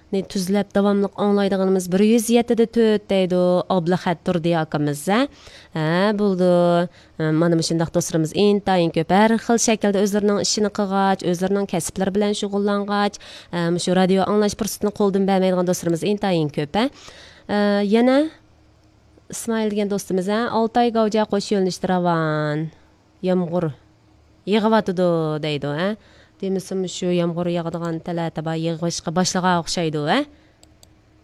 ne tuzlab davomliq anglaydiganimiz 107 deydi Ablahat Turdi akamiz. Bo'ldi. Mana shundaq do'stlarimiz intayin ko'p har xil shaklda o'zlarining ishini qilgach, o'zlarining kasblari bilan shug'ullangach, shu radio anglash fursatini qo'ldan bermaydigan do'stlarimiz intayin ko'p. Yana İsmail degan do'stimiz, Oltay Gavja qo'sh yo'lnishda ravon. Yomg'ir yig'yotidi deydi, Demisam shu yomg'ir yog'adigan talata ba yig'ishga boshlagan o'xshaydi,